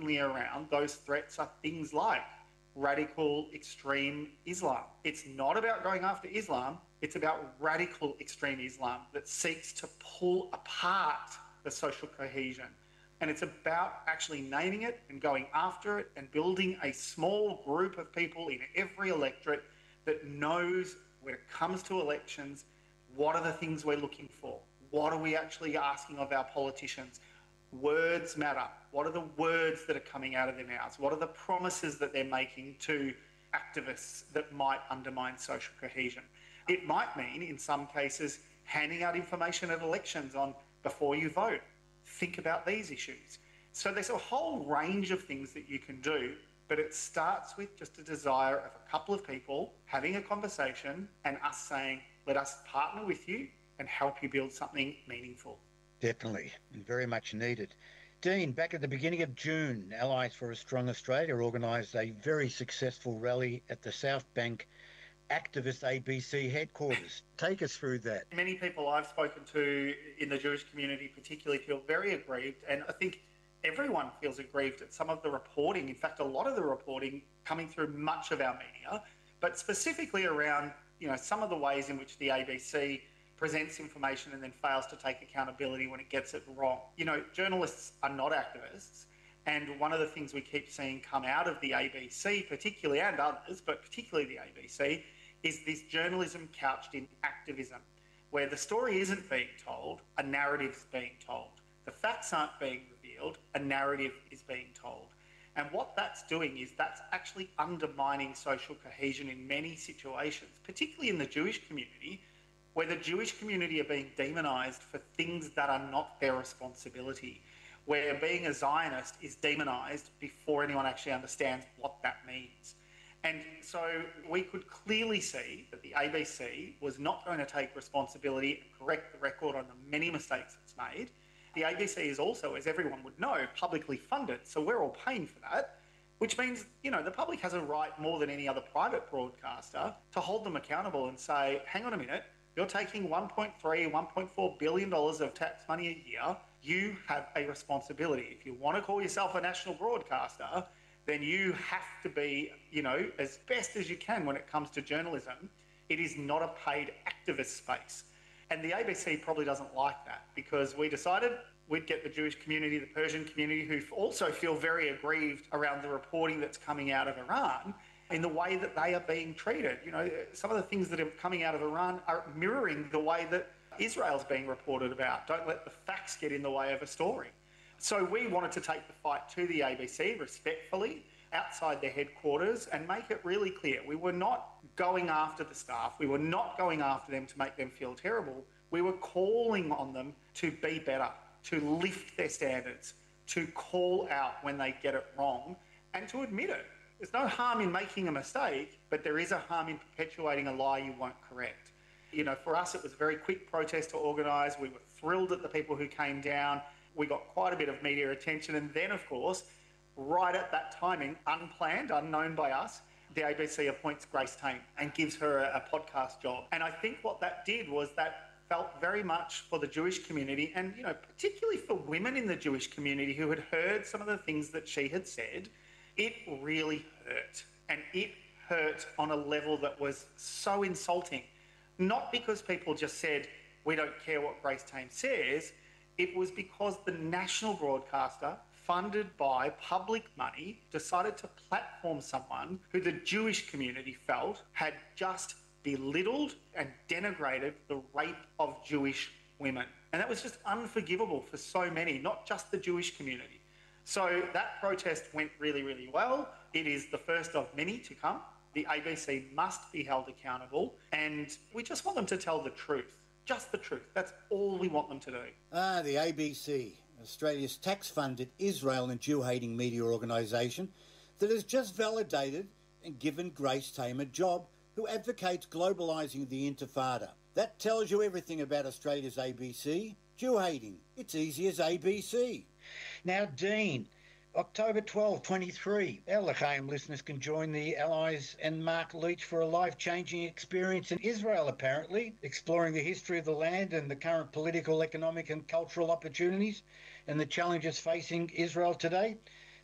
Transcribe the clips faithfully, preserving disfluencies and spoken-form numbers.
openly around those threats are things like radical extreme Islam. It's not about going after Islam, it's about radical extreme Islam that seeks to pull apart the social cohesion. And it's about actually naming it and going after it and building a small group of people in every electorate that knows when it comes to elections, what are the things we're looking for? What are we actually asking of our politicians? Words matter. What are the words that are coming out of their mouths? What are the promises that they're making to activists that might undermine social cohesion? It might mean, in some cases, handing out information at elections on before you vote. Think about these issues. So there's a whole range of things that you can do, but it starts with just a desire of a couple of people having a conversation and us saying, let us partner with you and help you build something meaningful. Definitely, and very much needed. Dean, back at the beginning of June, Allies for a Strong Australia organised a very successful rally at the South Bank activist A B C headquarters. Take us through that. Many people I've spoken to in the Jewish community particularly feel very aggrieved, and I think everyone feels aggrieved at some of the reporting, in fact a lot of the reporting coming through much of our media, but specifically around, you know, some of the ways in which the A B C presents information and then fails to take accountability when it gets it wrong. You know, journalists are not activists, and one of the things we keep seeing come out of the A B C particularly, and others, but particularly the A B C, is this journalism couched in activism, where the story isn't being told, a narrative's being told. The facts aren't being revealed, a narrative is being told. And what that's doing is that's actually undermining social cohesion in many situations, particularly in the Jewish community, where the Jewish community are being demonised for things that are not their responsibility, where being a Zionist is demonised before anyone actually understands what that means. And so we could clearly see that the A B C was not going to take responsibility and correct the record on the many mistakes it's made. The A B C is also, as everyone would know, publicly funded, so we're all paying for that, which means, you know, the public has a right more than any other private broadcaster to hold them accountable and say, hang on a minute, you're taking one point three, one point four billion dollars of tax money a year, you have a responsibility. If you want to call yourself a national broadcaster, then you have to be, you know, as best as you can when it comes to journalism. It is not a paid activist space. And the A B C probably doesn't like that, because we decided we'd get the Jewish community, the Persian community, who also feel very aggrieved around the reporting that's coming out of Iran in the way that they are being treated. You know, some of the things that are coming out of Iran are mirroring the way that Israel's being reported about. Don't let the facts get in the way of a story. So we wanted to take the fight to the A B C respectfully outside their headquarters and make it really clear. We were not going after the staff. We were not going after them to make them feel terrible. We were calling on them to be better, to lift their standards, to call out when they get it wrong and to admit it. There's no harm in making a mistake, but there is a harm in perpetuating a lie you won't correct. You know, for us, it was a very quick protest to organise. We were thrilled at the people who came down. We got quite a bit of media attention. And then, of course, right at that timing, unplanned, unknown by us, the A B C appoints Grace Tame and gives her a, a podcast job. And I think what that did was that felt very much for the Jewish community, and, you know, particularly for women in the Jewish community who had heard some of the things that she had said, it really hurt. And it hurt on a level that was so insulting. Not because people just said, we don't care what Grace Tame says. It was because the national broadcaster, funded by public money, decided to platform someone who the Jewish community felt had just belittled and denigrated the rape of Jewish women. And that was just unforgivable for so many, not just the Jewish community. So that protest went really, really well. It is the first of many to come. The A B C must be held accountable, and we just want them to tell the truth. Just the truth. That's all we want them to do. Ah, the A B C, Australia's tax-funded Israel and Jew-hating media organisation that has just validated and given Grace Tame a job, who advocates globalising the Intifada. That tells you everything about Australia's A B C. Jew-hating. It's easy as A B C. Now, Dean, October twelfth, twenty-three, our L'chaim listeners can join the Allies and Mark Leach for a life-changing experience in Israel, apparently, exploring the history of the land and the current political, economic and cultural opportunities and the challenges facing Israel today.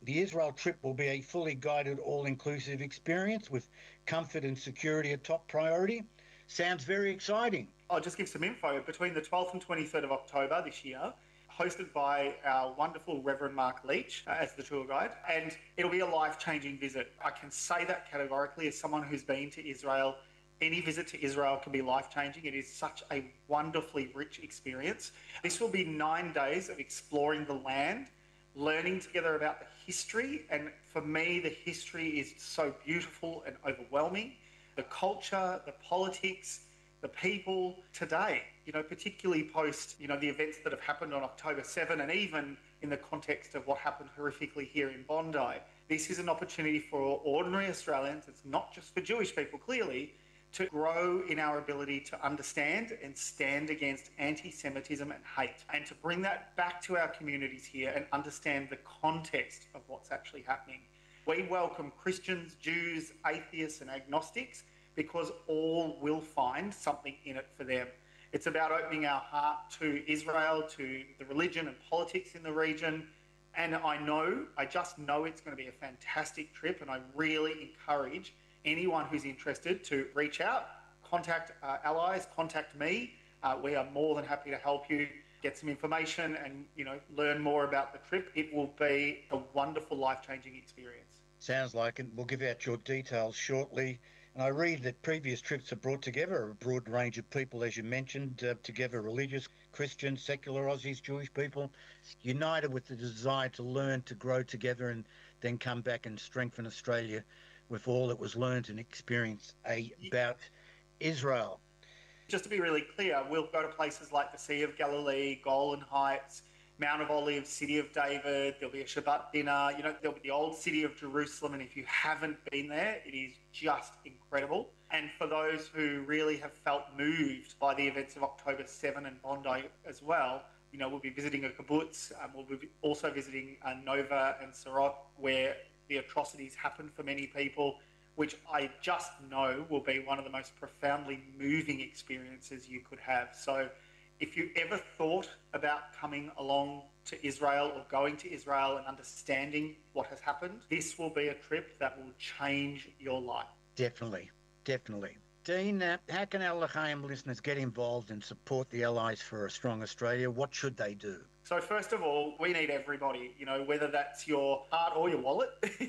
The Israel trip will be a fully guided, all-inclusive experience with comfort and security a top priority. Sounds very exciting. I'll just give some info. Between the twelfth and twenty-third of October this year, hosted by our wonderful Reverend Mark Leach uh, as the tour guide, and it'll be a life-changing visit. I can say that categorically as someone who's been to Israel. Any visit to Israel can be life-changing. It is such a wonderfully rich experience. This will be nine days of exploring the land, learning together about the history, and for me, the history is so beautiful and overwhelming. The culture, the politics, the people today, you know, particularly post, you know, the events that have happened on October seventh, and even in the context of what happened horrifically here in Bondi. This is an opportunity for ordinary Australians, it's not just for Jewish people, clearly, to grow in our ability to understand and stand against anti-Semitism and hate, and to bring that back to our communities here and understand the context of what's actually happening. We welcome Christians, Jews, atheists and agnostics because all will find something in it for them. It's about opening our heart to Israel, to the religion and politics in the region. And I know, I just know it's going to be a fantastic trip, and I really encourage anyone who's interested to reach out, contact uh, Allies, contact me. Uh, we are more than happy to help you get some information and, you know, learn more about the trip. It will be a wonderful, life-changing experience. Sounds like it. We'll give out your details shortly. And I read that previous trips have brought together a broad range of people, as you mentioned, uh, together religious, Christian, secular Aussies, Jewish people, united with the desire to learn, to grow together, and then come back and strengthen Australia with all that was learned and experienced about Israel. Just to be really clear, we'll go to places like the Sea of Galilee, Golan Heights, Mount of Olives, City of David. There'll be a Shabbat dinner. You know, there'll be the old city of Jerusalem. And if you haven't been there, it is just incredible. And for those who really have felt moved by the events of October seventh and Bondi as well, you know, we'll be visiting a kibbutz. Um, we'll be also visiting uh, Nova and Sorot, where the atrocities happen for many people, which I just know will be one of the most profoundly moving experiences you could have. So if you ever thought about coming along to Israel or going to Israel and understanding what has happened, this will be a trip that will change your life. Definitely, definitely. Dean, uh, how can our L'chaim listeners get involved and support the Allies for a Strong Australia? What should they do? So first of all, we need everybody, you know, whether that's your heart or your wallet.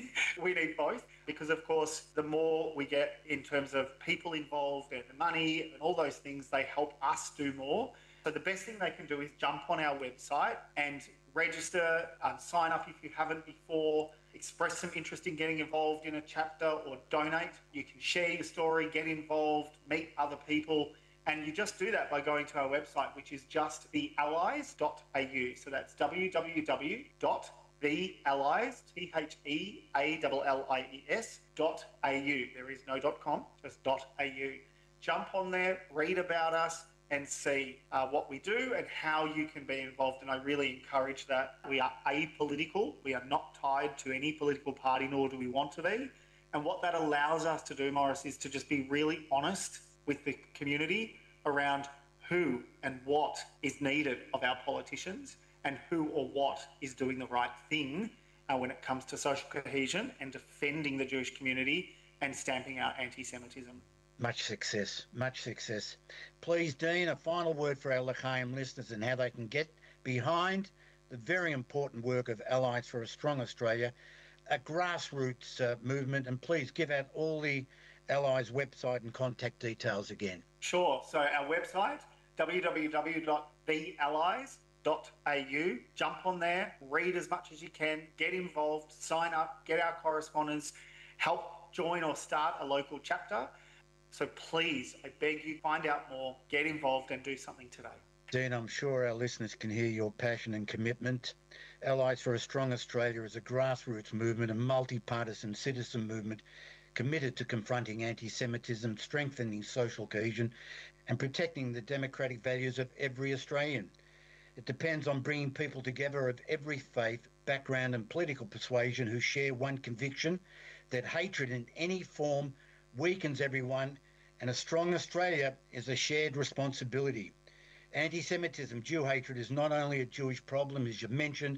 We need both, because of course, the more we get in terms of people involved and money and all those things, they help us do more. So the best thing they can do is jump on our website and register, um, sign up if you haven't before, express some interest in getting involved in a chapter or donate. You can share your story, get involved, meet other people. And you just do that by going to our website, which is just the allies dot a u. So that's w w w dot the allies, T H E A L L I E S, dot A U. There is no .com, just .au. Jump on there, read about us, and see uh, what we do and how you can be involved. And I really encourage that. We are apolitical. We are not tied to any political party, nor do we want to be. And what that allows us to do, Morris, is to just be really honest with the community around who and what is needed of our politicians and who or what is doing the right thing uh, when it comes to social cohesion and defending the Jewish community and stamping out anti-Semitism. Much success, much success. Please, Dean, a final word for our L'chaim listeners and how they can get behind the very important work of Allies for a Strong Australia, a grassroots uh, movement, and please give out all the Allies website and contact details again. Sure. So our website, w w w dot the allies dot a u. Jump on there, read as much as you can, get involved, sign up, get our correspondence, help join or start a local chapter. So please, I beg you, find out more, get involved and do something today. Dean, I'm sure our listeners can hear your passion and commitment. Allies for a Strong Australia is a grassroots movement, a multi-partisan citizen movement committed to confronting anti-Semitism, strengthening social cohesion and protecting the democratic values of every Australian. It depends on bringing people together of every faith, background and political persuasion who share one conviction, that hatred in any form weakens everyone, and a strong Australia is a shared responsibility. Anti-Semitism, Jew hatred, is not only a Jewish problem, as you mentioned,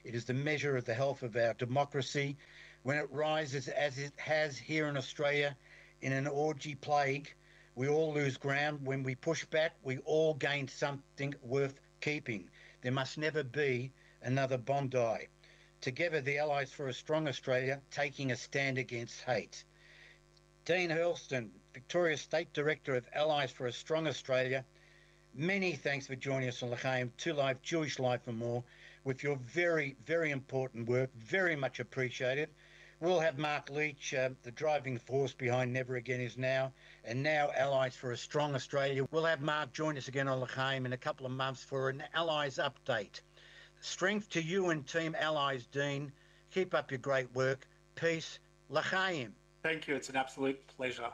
It is the measure of the health of our democracy. When it rises, as it has here in Australia, in an orgy plague, we all lose ground. When we push back, we all gain something worth keeping. There must never be another Bondi. Together, the Allies for a Strong Australia, taking a stand against hate. Dean Hurlston, Victoria State Director of Allies for a Strong Australia, many thanks for joining us on L'chaim, two Life, Jewish Life and More, with your very, very important work, very much appreciated. We'll have Mark Leach, uh, the driving force behind Never Again Is Now, and now Allies for a Strong Australia. We'll have Mark join us again on L'chaim in a couple of months for an Allies update. Strength to you and Team Allies, Dean. Keep up your great work. Peace. L'chaim. Thank you. It's an absolute pleasure.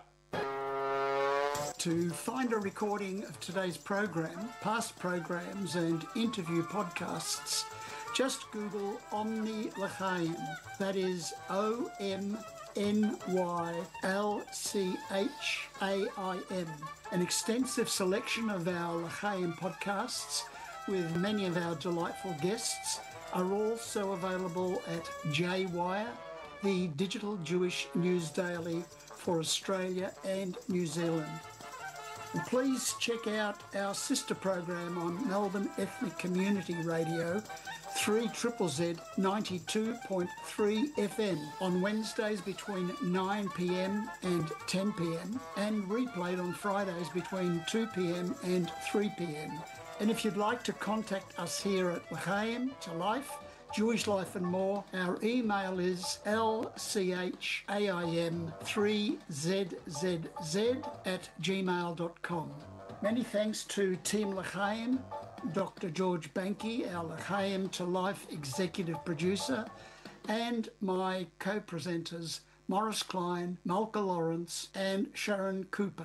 To find a recording of today's program, past programs and interview podcasts, just Google Omni L'chaim. That is O M N Y L C H A I M. An extensive selection of our L'chaim podcasts with many of our delightful guests are also available at J Wire, the digital Jewish news daily for Australia and New Zealand. And please check out our sister program on Melbourne Ethnic Community Radio, three Z Z Z ninety-two point three F M on Wednesdays between nine p m and ten p m and replayed on Fridays between two p m and three p m. And if you'd like to contact us here at L'chaim, To Life, Jewish Life and More, our email is L C H A I M three Z Z Z at gmail dot com. Many thanks to Team L'chaim, Doctor George Banky, our L'chaim To Life executive producer, and my co-presenters Morris Klein, Malka Lawrence and Sharon Cooper.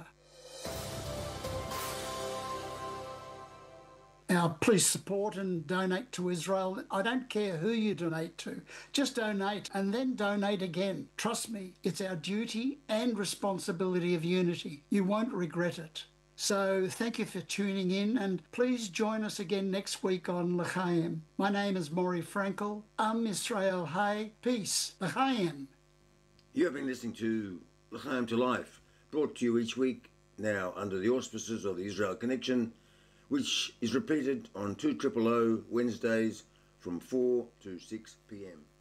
Now, please support and donate to Israel. I don't care who you donate to. Just donate and then donate again. Trust me, it's our duty and responsibility of unity. You won't regret it. So thank you for tuning in, and please join us again next week on L'chaim. My name is Maury Frankel. Am Yisrael Hay. Peace. L'chaim. You have been listening to L'chaim To Life, brought to you each week now under the auspices of the Israel Connection, which is repeated on two O O O Wednesdays from four to six p m